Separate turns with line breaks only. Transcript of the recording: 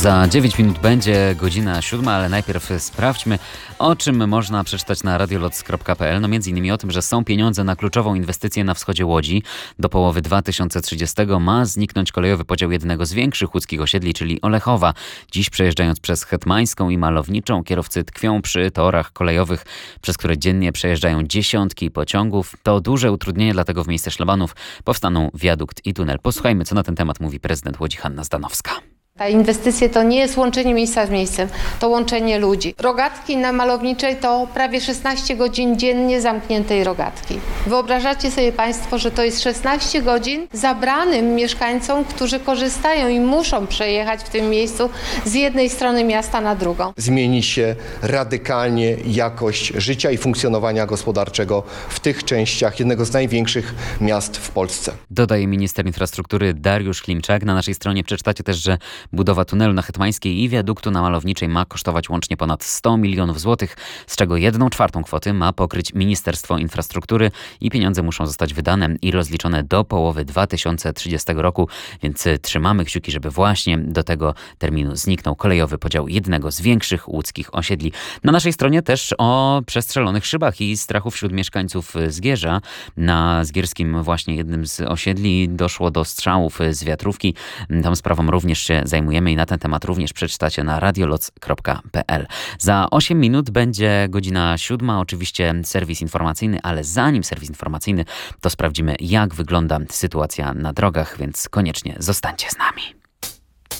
Za 9 minut będzie godzina 7, ale najpierw sprawdźmy, o czym można przeczytać na radiolots.pl. No między innymi o tym, że są pieniądze na kluczową inwestycję na wschodzie Łodzi. Do połowy 2030 ma zniknąć kolejowy podział jednego z większych łódzkich osiedli, czyli Olechowa. Dziś przejeżdżając przez Hetmańską i Malowniczą, kierowcy tkwią przy torach kolejowych, przez które dziennie przejeżdżają dziesiątki pociągów. To duże utrudnienie, dlatego w miejsce szlabanów powstaną wiadukt i tunel. Posłuchajmy, co na ten temat mówi prezydent Łodzi Hanna Zdanowska.
Ta inwestycja to nie jest łączenie miejsca z miejscem, to łączenie ludzi. Rogatki na Malowniczej to prawie 16 godzin dziennie zamkniętej rogatki. Wyobrażacie sobie Państwo, że to jest 16 godzin zabranym mieszkańcom, którzy korzystają i muszą przejechać w tym miejscu z jednej strony miasta na drugą.
Zmieni się radykalnie jakość życia i funkcjonowania gospodarczego w tych częściach jednego z największych miast w Polsce.
Dodaje minister infrastruktury Dariusz Klimczak. Na naszej stronie przeczytacie też, że budowa tunelu na Hetmańskiej i wiaduktu na Malowniczej ma kosztować łącznie ponad 100 milionów złotych, z czego 1/4 kwoty ma pokryć Ministerstwo Infrastruktury i pieniądze muszą zostać wydane i rozliczone do połowy 2030 roku, więc trzymamy kciuki, żeby właśnie do tego terminu zniknął kolejowy podział jednego z większych łódzkich osiedli. Na naszej stronie też o przestrzelonych szybach i strachu wśród mieszkańców Zgierza. Na Zgierskim właśnie jednym z osiedli doszło do strzałów z wiatrówki. Tą sprawą również się zajmujemy i na ten temat również przeczytacie na radiolots.pl. Za 8 minut będzie godzina 7, oczywiście serwis informacyjny, ale zanim serwis informacyjny, to sprawdzimy, jak wygląda sytuacja na drogach, więc koniecznie zostańcie z nami.